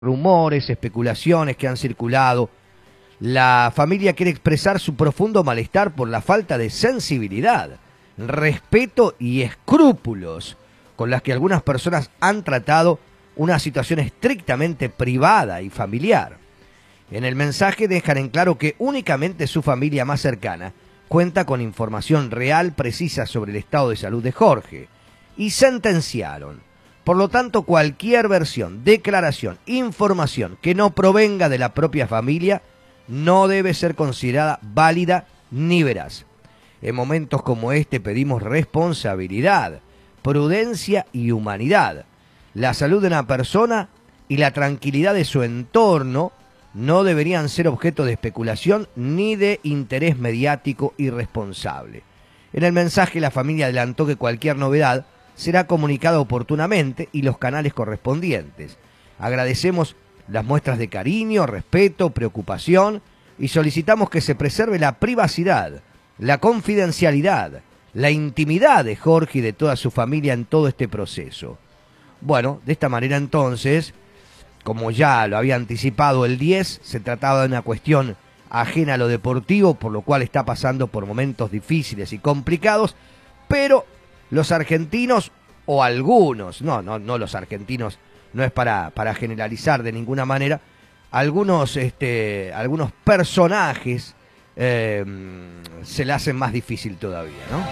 rumores, especulaciones que han circulado. La familia quiere expresar su profundo malestar por la falta de sensibilidad, respeto y escrúpulos con las que algunas personas han tratado una situación estrictamente privada y familiar. En el mensaje dejan en claro que únicamente su familia más cercana cuenta con información real, precisa sobre el estado de salud de Jorge, y sentenciaron: por lo tanto, cualquier versión, declaración, información que no provenga de la propia familia no debe ser considerada válida ni veraz. En momentos como este pedimos responsabilidad, prudencia y humanidad. La salud de una persona y la tranquilidad de su entorno no deberían ser objeto de especulación ni de interés mediático irresponsable. En el mensaje, la familia adelantó que cualquier novedad será comunicada oportunamente y los canales correspondientes. Agradecemos las muestras de cariño, respeto, preocupación y solicitamos que se preserve la privacidad, la confidencialidad, la intimidad de Jorge y de toda su familia en todo este proceso. Bueno, de esta manera entonces, como ya lo había anticipado el 10, se trataba de una cuestión ajena a lo deportivo, por lo cual está pasando por momentos difíciles y complicados, pero los argentinos, o algunos, no los argentinos, no es para generalizar de ninguna manera, algunos personajes se le hacen más difícil todavía, ¿no?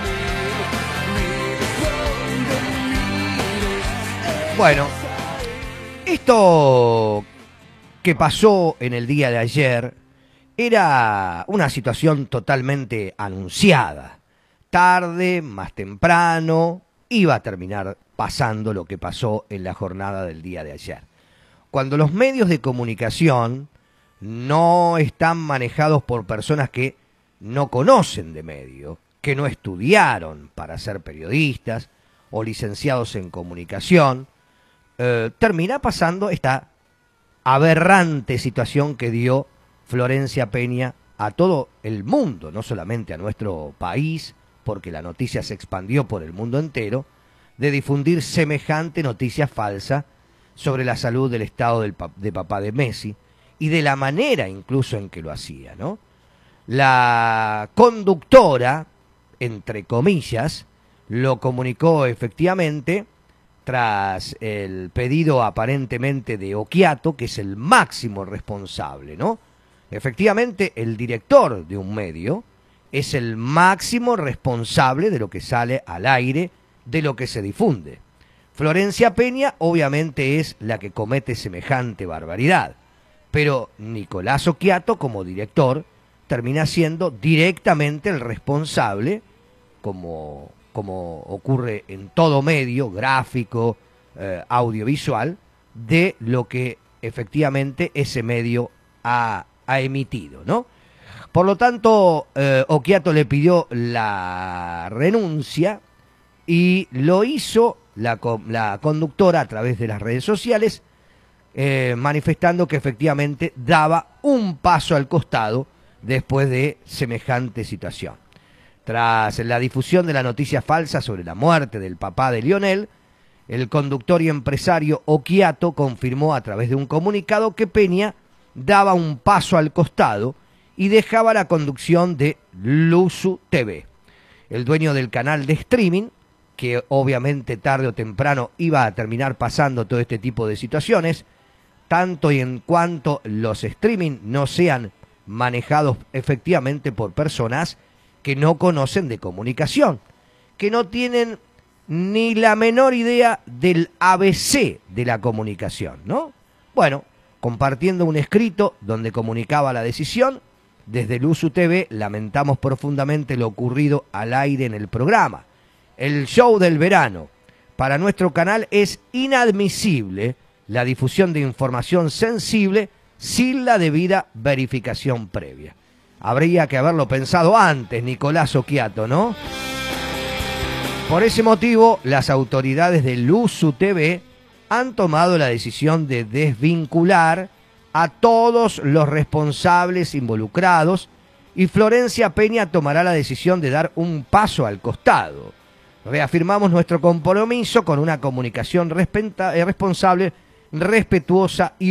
Bueno, esto que pasó en el día de ayer era una situación totalmente anunciada. Tarde, más temprano, iba a terminar pasando lo que pasó en la jornada del día de ayer. Cuando los medios de comunicación no están manejados por personas que no conocen de medio, que no estudiaron para ser periodistas o licenciados en comunicación, termina pasando esta aberrante situación que dio Florencia Peña a todo el mundo, no solamente a nuestro país, porque la noticia se expandió por el mundo entero, de difundir semejante noticia falsa sobre la salud del estado de papá de Messi y de la manera incluso en que lo hacía, ¿no? La conductora, entre comillas, lo comunicó efectivamente tras el pedido aparentemente de Occhiato, que es el máximo responsable, ¿no? Efectivamente, el director de un medio es el máximo responsable de lo que sale al aire, de lo que se difunde. Florencia Peña obviamente es la que comete semejante barbaridad, pero Nicolás Occhiato, como director, termina siendo directamente el responsable, como ocurre en todo medio, gráfico, audiovisual, de lo que efectivamente ese medio ha emitido, ¿no? Por lo tanto, Occhiato le pidió la renuncia y lo hizo la conductora a través de las redes sociales, manifestando que efectivamente daba un paso al costado después de semejante situación. Tras la difusión de la noticia falsa sobre la muerte del papá de Lionel, el conductor y empresario Occhiato confirmó a través de un comunicado que Peña daba un paso al costado y dejaba la conducción de Luzu TV, el dueño del canal de streaming, que obviamente tarde o temprano iba a terminar pasando todo este tipo de situaciones, tanto y en cuanto los streaming no sean manejados efectivamente por personas que no conocen de comunicación, que no tienen ni la menor idea del ABC de la comunicación, ¿no? Bueno, compartiendo un escrito donde comunicaba la decisión, desde Luzu TV lamentamos profundamente lo ocurrido al aire en el programa. El show del verano. Para nuestro canal es inadmisible la difusión de información sensible sin la debida verificación previa. Habría que haberlo pensado antes, Nicolás Occhiato, ¿no? Por ese motivo, las autoridades de Luzu TV han tomado la decisión de desvincular a todos los responsables involucrados y Florencia Peña tomará la decisión de dar un paso al costado. Reafirmamos nuestro compromiso con una comunicación responsable respetuosa y